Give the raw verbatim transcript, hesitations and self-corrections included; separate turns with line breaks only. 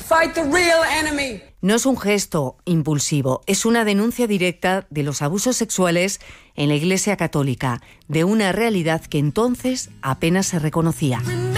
Fight the real enemy.
No es un gesto impulsivo, es una denuncia directa de los abusos sexuales en la Iglesia Católica, de una realidad que entonces apenas se reconocía.